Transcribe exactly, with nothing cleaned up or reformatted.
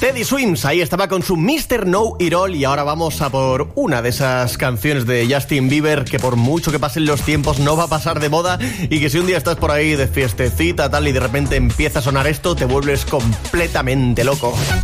Teddy Swims, ahí estaba con su mister Know It All. Y ahora vamos a por una de esas canciones de Justin Bieber que por mucho que pasen los tiempos no va a pasar de moda, y que si un día estás por ahí de fiestecita tal y de repente empieza a sonar esto, te vuelves completamente loco.